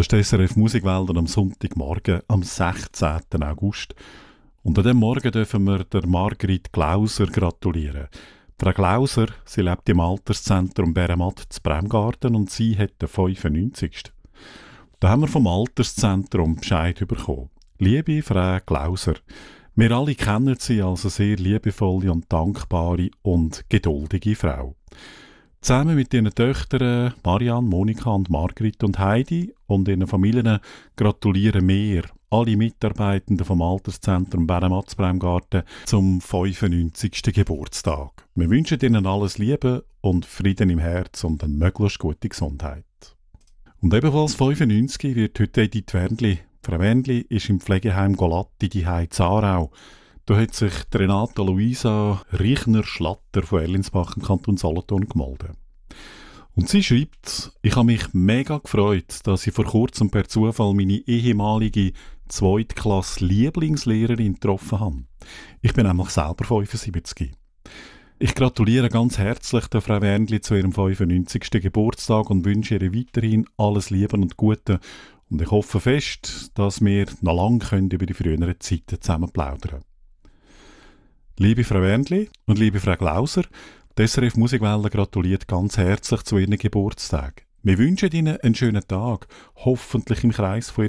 Das ist SRF Musikwälder am Sonntagmorgen, am 16. August. Und an diesem Morgen dürfen wir der Margrit Glauser gratulieren. Frau Glauser, sie lebt im Alterszentrum Berematt zu Bremgarten und sie hat den 95. Da haben wir vom Alterszentrum Bescheid bekommen. Liebe Frau Glauser, wir alle kennen sie als eine sehr liebevolle und dankbare und geduldige Frau. Zusammen mit ihren Töchtern Marianne, Monika und Margrit und Heidi und ihren Familien gratulieren wir, alle Mitarbeitenden vom Alterszentrum Berematt zu Bremgarten, zum 95. Geburtstag. Wir wünschen ihnen alles Liebe und Frieden im Herz und eine möglichst gute Gesundheit. Und ebenfalls 95 wird heute Edith Wernli. Frau Wernli ist im Pflegeheim Golatti die Zarau. Da hat sich Renata Luisa Reichner-Schlatter von Erlinsbach im Kanton Solothurn gemeldet. Und sie schreibt, ich habe mich mega gefreut, dass ich vor kurzem per Zufall meine ehemalige Zweitklasse-Lieblingslehrerin getroffen habe. Ich bin nämlich selber 75. Ich gratuliere ganz herzlich der Frau Wernli zu ihrem 95. Geburtstag und wünsche ihr weiterhin alles Liebe und Gute. Und ich hoffe fest, dass wir noch lange über die früheren Zeiten zusammen plaudern können. Liebe Frau Wernli und liebe Frau Glauser, die SRF Musikwälder gratuliert ganz herzlich zu Ihrem Geburtstag. Wir wünschen Ihnen einen schönen Tag, hoffentlich im Kreis von